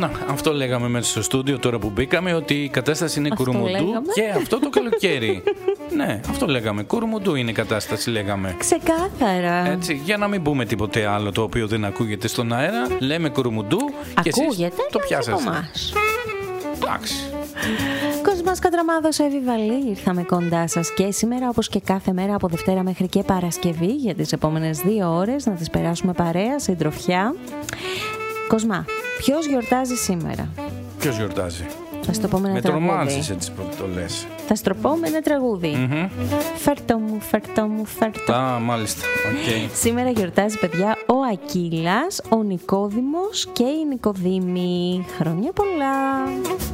Να, αυτό λέγαμε μέσα στο στούντιο τώρα που μπήκαμε, ότι η κατάσταση είναι κουρουμουντού και αυτό το καλοκαίρι. Ναι, αυτό λέγαμε. Κουρουμουντού είναι η κατάσταση, λέγαμε. Ξεκάθαρα. Έτσι, για να μην πούμε τίποτε άλλο το οποίο δεν ακούγεται στον αέρα, λέμε κουρουμουντού και εσείς το πιάσατε. Εντάξει. Κοσμάς Κατραμάδος, Εύη Βαλή, ήρθαμε κοντά σας και σήμερα, όπως και κάθε μέρα από Δευτέρα μέχρι και Παρασκευή, για τις επόμενες 2 ώρες να τις περάσουμε παρέα, συντροφιά. Κοσμά, ποιος γιορτάζει σήμερα? Ποιος γιορτάζει? Θα σου το πω με ένα τραγούδι. Με τρομάζεις έτσι που το λες. Θα σου το πω με ένα τραγούδι. Φέρτο μου, φέρτο μου, φέρτο. Α, μάλιστα. Okay. Σήμερα γιορτάζει, παιδιά, ο Ακύλας, ο Νικόδημος και η Νικοδήμη. Χρόνια πολλά.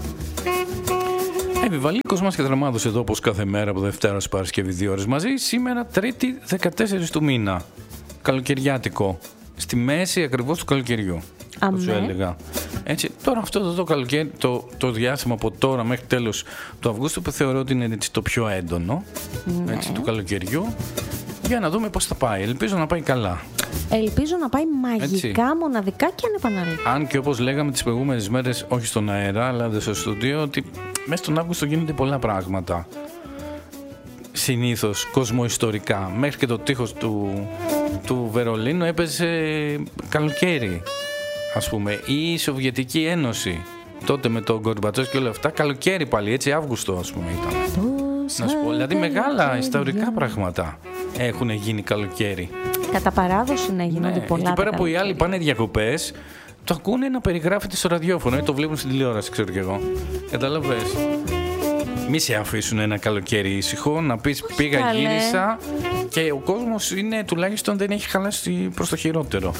Επιβαλή Κοσμάς Κατραμάδος εδώ, όπως κάθε μέρα από Δευτέρα ως Παρασκευή 2 ώρες μαζί. Σήμερα Τρίτη 14 του μήνα. Καλοκαιριάτικο. Στη μέση ακριβώς του καλοκαιριού. Αμέ. Σου έλεγα. Έτσι, τώρα αυτό το καλοκαίρι, το διάστημα από τώρα μέχρι τέλος του Αυγούστου, που θεωρώ ότι είναι έτσι το πιο έντονο, έτσι, του καλοκαιριού. Για να δούμε πώς θα πάει. Ελπίζω να πάει καλά. Ελπίζω να πάει μαγικά, έτσι, μοναδικά και ανεπανάληπτα. Αν και όπως λέγαμε τις προηγούμενες μέρες, όχι στον αέρα, αλλά στο στούντιο, ότι μέσα στον Αύγουστο γίνονται πολλά πράγματα. Συνήθως, κοσμοϊστορικά. Μέχρι και το τείχος του Βερολίνου έπαιζε καλοκαίρι, ας πούμε. Ή η Σοβιετική Ένωση, τότε με τον Γκορμπατσόφ και όλα αυτά, καλοκαίρι πάλι, έτσι, Αύγουστο, ας πούμε, ήταν. Να σου πω, δηλαδή μεγάλα ιστορικά πράγματα έχουν γίνει καλοκαίρι. Κατά παράδοση να γίνονται πολλά. Εκεί πέρα που οι άλλοι πάνε διακοπές, το ακούνε να περιγράφεται στο ραδιόφωνο ή το βλέπουν στην τηλεόραση, ξέρω κι εγώ. Καταλαβες. Μη σε αφήσουν ένα καλοκαίρι ήσυχο, να πεις πήγα, γύρισα και ο κόσμος είναι, τουλάχιστον δεν έχει χαλάσει προς το χειρότερο.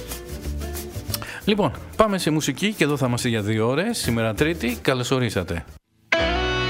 Λοιπόν, πάμε σε μουσική και εδώ θα είμαστε για 2 ώρες. Σήμερα Τρίτη, καλώς ορίσατε.